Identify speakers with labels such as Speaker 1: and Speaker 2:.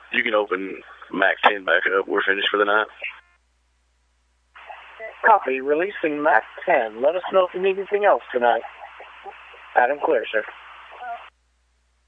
Speaker 1: You can open Mac 10 back up. We're finished for the night.
Speaker 2: Copy. Releasing Mac 10. Let us know if you need anything else tonight. Adam clear, sir.